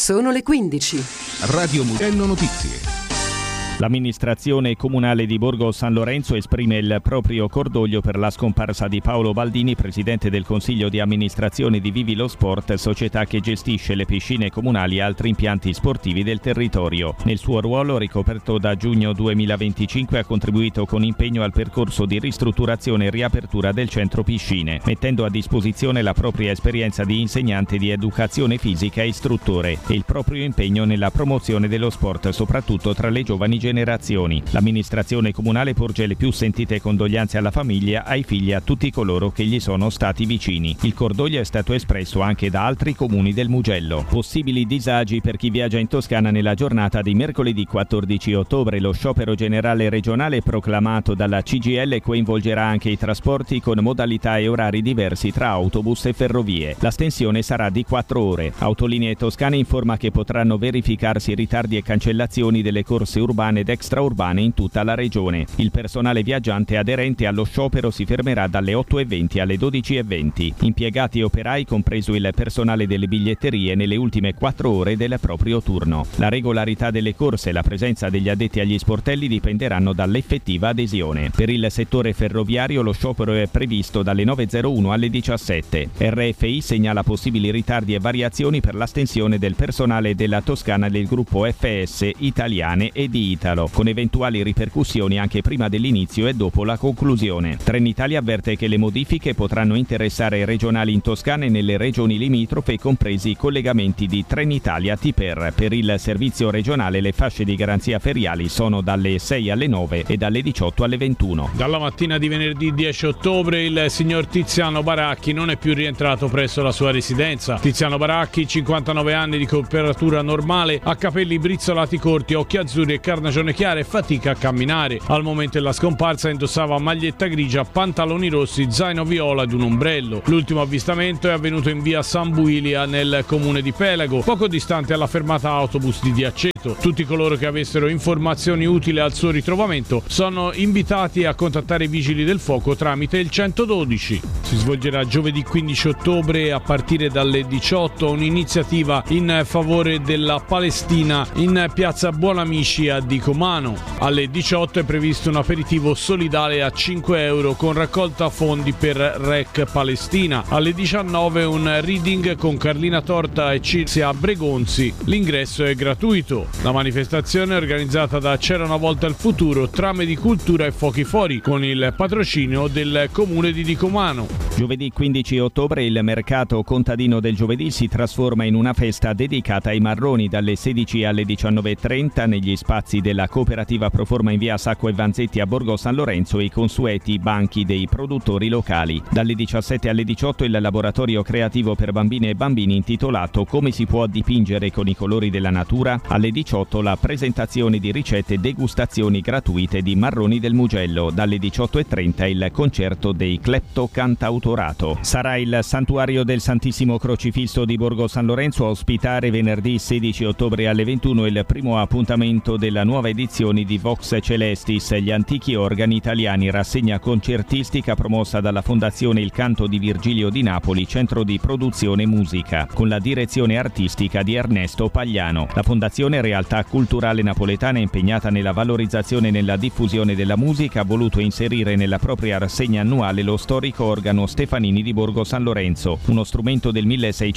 Sono le 15. Radio Mugello Notizie. L'amministrazione comunale di Borgo San Lorenzo esprime il proprio cordoglio per la scomparsa di Paolo Baldini, presidente del Consiglio di amministrazione di Vivi lo Sport, società che gestisce le piscine comunali e altri impianti sportivi del territorio. Nel suo ruolo, ricoperto da giugno 2025, ha contribuito con impegno al percorso di ristrutturazione e riapertura del centro piscine, mettendo a disposizione la propria esperienza di insegnante di educazione fisica e istruttore e il proprio impegno nella promozione dello sport, soprattutto tra le giovani generazioni. L'amministrazione comunale porge le più sentite condoglianze alla famiglia, ai figli e a tutti coloro che gli sono stati vicini. Il cordoglio è stato espresso anche da altri comuni del Mugello. Possibili disagi per chi viaggia in Toscana nella giornata di mercoledì 14 ottobre. Lo sciopero generale regionale proclamato dalla CGIL coinvolgerà anche i trasporti con modalità e orari diversi tra autobus e ferrovie. La stensione sarà di 4 ore. Autolinee Toscane informa che potranno verificarsi ritardi e cancellazioni delle corse urbane ed extraurbane in tutta la regione. Il personale viaggiante aderente allo sciopero si fermerà dalle 8:20 alle 12:20. Impiegati e operai, compreso il personale delle biglietterie, nelle ultime 4 ore del proprio turno. La regolarità delle corse e la presenza degli addetti agli sportelli dipenderanno dall'effettiva adesione. Per il settore ferroviario lo sciopero è previsto dalle 9:01 alle 17. RFI segnala possibili ritardi e variazioni per l'astensione del personale della Toscana del gruppo FS Italiane e di Italo, con eventuali ripercussioni anche prima dell'inizio e dopo la conclusione. Trenitalia avverte che le modifiche potranno interessare regionali in Toscana e nelle regioni limitrofe, compresi i collegamenti di Trenitalia Tiper. Per il servizio regionale le fasce di garanzia feriali sono dalle 6 alle 9 e dalle 18 alle 21. Dalla mattina di venerdì 10 ottobre il signor Tiziano Baracchi non è più rientrato presso la sua residenza. Tiziano Baracchi, 59 anni, di temperatura normale, ha capelli brizzolati corti, occhi azzurri e carnagione chiara e fatica a camminare. Al momento della scomparsa indossava maglietta grigia, pantaloni rossi, zaino viola ed un ombrello. L'ultimo avvistamento è avvenuto in via San Builia nel comune di Pelago, poco distante alla fermata autobus di Diaceto. Tutti coloro che avessero informazioni utili al suo ritrovamento sono invitati a contattare i vigili del fuoco tramite il 112. Si svolgerà giovedì 15 ottobre a partire dalle 18 un'iniziativa in favore della Palestina in piazza Buonamici a Dicomano. Alle 18 è previsto un aperitivo solidale a 5 euro con raccolta fondi per REC Palestina. Alle 19 un reading con Carlina Torta e Cirzia Bregonzi. L'ingresso è gratuito. La manifestazione è organizzata da C'era una volta il futuro, Trame di Cultura e Fuochi Fuori, con il patrocinio del comune di Dicomano. Giovedì 15 ottobre il mercato contadino del giovedì si trasforma in una festa dedicata ai marroni dalle 16 alle 19:30 negli spazi della cooperativa Proforma in via Sacco e Vanzetti a Borgo San Lorenzo e i consueti banchi dei produttori locali. Dalle 17 alle 18 il laboratorio creativo per bambine e bambini intitolato Come si può dipingere con i colori della natura. Alle 18 la presentazione di ricette e degustazioni gratuite di marroni del Mugello. Dalle 18:30 il concerto dei Cleptocantautorato. Sarà il Santuario del Santissimo Crocifisso di Borgo San Lorenzo a ospitare venerdì 16 ottobre alle 21 il primo appuntamento della nuova edizione di Vox Celestis, gli antichi organi italiani, rassegna concertistica promossa dalla Fondazione Il Canto di Virgilio di Napoli, centro di produzione musica, con la direzione artistica di Ernesto Pagliano. La Fondazione, realtà culturale napoletana impegnata nella valorizzazione e nella diffusione della musica, ha voluto inserire nella propria rassegna annuale lo storico organo Stefanini di Borgo San Lorenzo, uno strumento del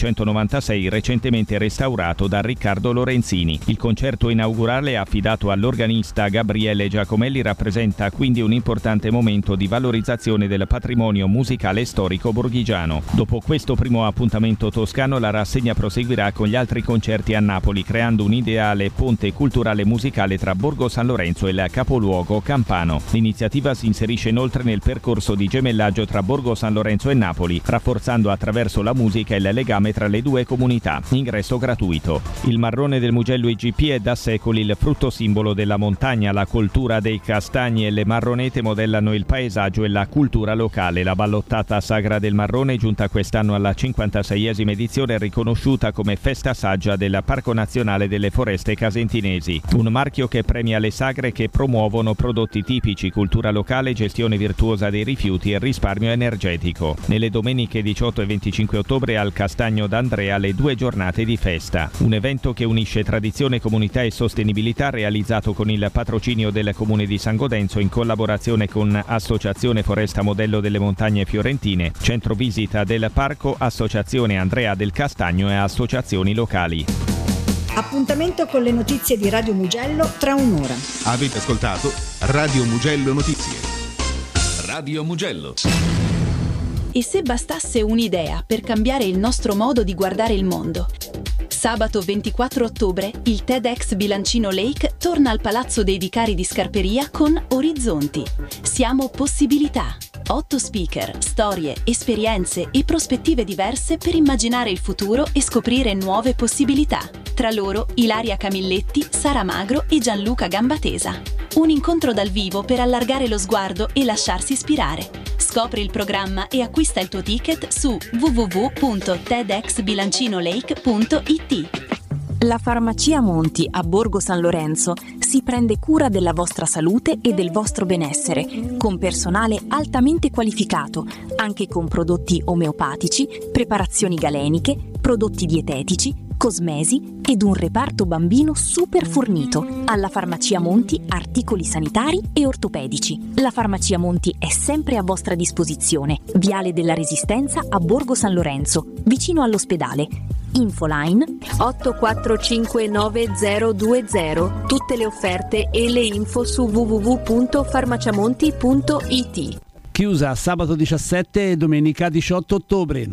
1696 recentemente restaurato da Riccardo Lorenzini. Il concerto inaugurale, affidato all'organista Gabriele Giacomelli, rappresenta quindi un importante momento di valorizzazione del patrimonio musicale storico borghigiano. Dopo questo primo appuntamento toscano, la rassegna proseguirà con gli altri concerti a Napoli, creando un ideale ponte culturale musicale tra Borgo San Lorenzo e il capoluogo campano. L'iniziativa si inserisce inoltre nel percorso di gemellaggio tra Borgo San Lorenzo e Napoli, rafforzando attraverso la musica il legame tra le due comunità. Ingresso gratuito. Il marrone del Mugello IGP è da secoli il frutto simbolo simbolo della montagna, la coltura dei castagni e le marronete modellano il paesaggio e la cultura locale. La ballottata Sagra del Marrone, giunta quest'anno alla 56esima edizione, è riconosciuta come festa saggia del Parco Nazionale delle Foreste Casentinesi. Un marchio che premia le sagre che promuovono prodotti tipici, cultura locale, gestione virtuosa dei rifiuti e risparmio energetico. Nelle domeniche 18 e 25 ottobre al Castagno d'Andrea le 2 giornate di festa. Un evento che unisce tradizione, comunità e sostenibilità, realizzato con il patrocinio del Comune di San Godenzo in collaborazione con Associazione Foresta Modello delle Montagne Fiorentine, Centro Visita del Parco, Associazione Andrea del Castagno e associazioni locali. Appuntamento con le notizie di Radio Mugello tra un'ora. Avete ascoltato Radio Mugello Notizie. Radio Mugello. E se bastasse un'idea per cambiare il nostro modo di guardare il mondo? Sabato 24 ottobre il TEDx Bilancino Lake torna al Palazzo dei Vicari di Scarperia con Orizzonti. Siamo possibilità. 8 speaker, storie, esperienze e prospettive diverse per immaginare il futuro e scoprire nuove possibilità. Tra loro Ilaria Camilletti, Sara Magro e Gianluca Gambatesa. Un incontro dal vivo per allargare lo sguardo e lasciarsi ispirare. Scopri il programma e acquista il tuo ticket su www.tedxbilancinolake.it. La Farmacia Monti a Borgo San Lorenzo si prende cura della vostra salute e del vostro benessere, con personale altamente qualificato, anche con prodotti omeopatici, preparazioni galeniche, prodotti dietetici, cosmesi ed un reparto bambino super fornito. Alla Farmacia Monti articoli sanitari e ortopedici. La Farmacia Monti è sempre a vostra disposizione. Viale della Resistenza a Borgo San Lorenzo, vicino all'ospedale. Infoline 84599020. Tutte le offerte e le info su www.farmaciamonti.it. Chiusa sabato 17 e domenica 18 ottobre.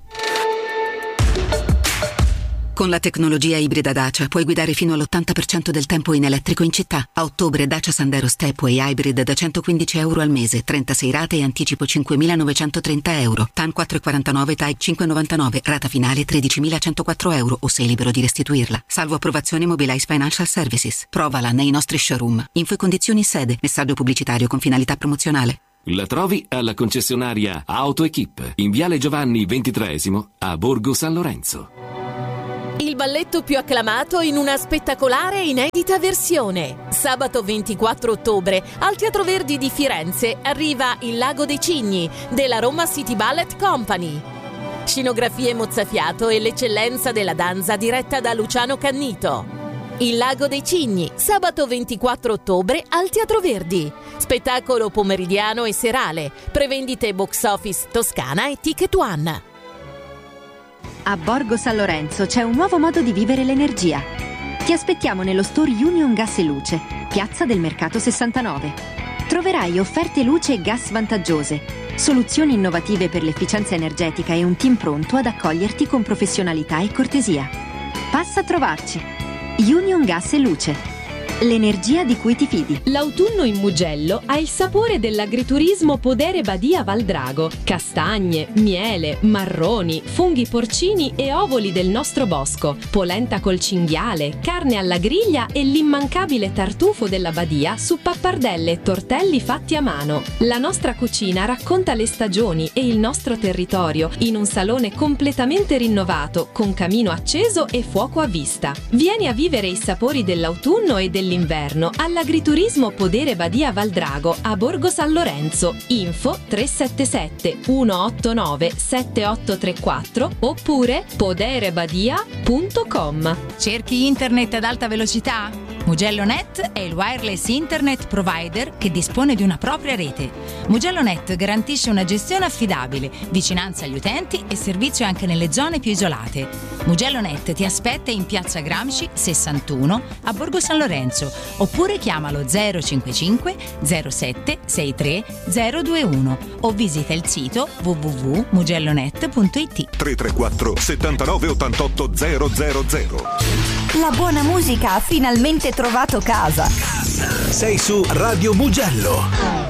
Con la tecnologia ibrida Dacia puoi guidare fino all'80% del tempo in elettrico in città. A ottobre Dacia Sandero Stepway Hybrid da €115 al mese, 36 rate e anticipo €5.930. TAN 4,49, TAI 5,99, rata finale €13.104 o sei libero di restituirla. Salvo approvazione Mobilize Financial Services. Provala nei nostri showroom. Info e condizioni in sede. Messaggio pubblicitario con finalità promozionale. La trovi alla concessionaria AutoEquip in Viale Giovanni XXIII a Borgo San Lorenzo. Il balletto più acclamato in una spettacolare e inedita versione. Sabato 24 ottobre al Teatro Verdi di Firenze arriva Il Lago dei Cigni della Roma City Ballet Company. Scenografie mozzafiato e l'eccellenza della danza diretta da Luciano Cannito. Il Lago dei Cigni, sabato 24 ottobre al Teatro Verdi. Spettacolo pomeridiano e serale. Prevendite Box Office Toscana e Ticket One. A Borgo San Lorenzo c'è un nuovo modo di vivere l'energia. Ti aspettiamo nello store Union Gas e Luce, Piazza del Mercato 69. Troverai offerte luce e gas vantaggiose, soluzioni innovative per l'efficienza energetica e un team pronto ad accoglierti con professionalità e cortesia. Passa a trovarci. Union Gas e Luce. L'energia di cui ti fidi. L'autunno in Mugello ha il sapore dell'agriturismo Podere Badia Valdrago. Castagne, miele, marroni, funghi porcini e ovoli del nostro bosco, polenta col cinghiale, carne alla griglia e l'immancabile tartufo della Badia su pappardelle e tortelli fatti a mano. La nostra cucina racconta le stagioni e il nostro territorio in un salone completamente rinnovato, con camino acceso e fuoco a vista. Vieni a vivere i sapori dell'autunno e dell'inverno all'agriturismo Podere Badia Valdrago a Borgo San Lorenzo. Info 377 189 7834 oppure poderebadia.com. Cerchi internet ad alta velocità? Mugello.net è il wireless internet provider che dispone di una propria rete. Mugello.net garantisce una gestione affidabile, vicinanza agli utenti e servizio anche nelle zone più isolate. Mugello.net ti aspetta in Piazza Gramsci 61 a Borgo San Lorenzo oppure chiamalo 055 07 63 021 o visita il sito www.mugellonet.it. 334 79 88 000. La buona musica ha finalmente trovato casa. Sei su Radio Mugello.